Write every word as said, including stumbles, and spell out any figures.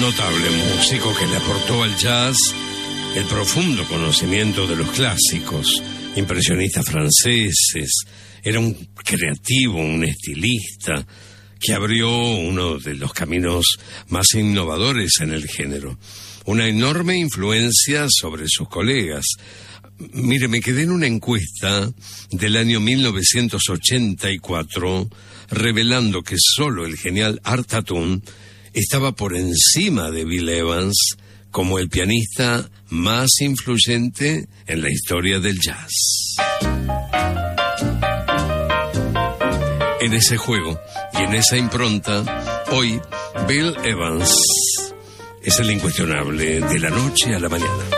notable músico que le aportó al jazz el profundo conocimiento de los clásicos, impresionistas franceses. Era un creativo, un estilista que abrió uno de los caminos más innovadores en el género. Una enorme influencia sobre sus colegas. Mire, me quedé en una encuesta del año mil novecientos ochenta y cuatro revelando que solo el genial Art Tatum estaba por encima de Bill Evans como el pianista más influyente en la historia del jazz. En ese juego y en esa impronta, hoy Bill Evans es el incuestionable de la noche a la mañana.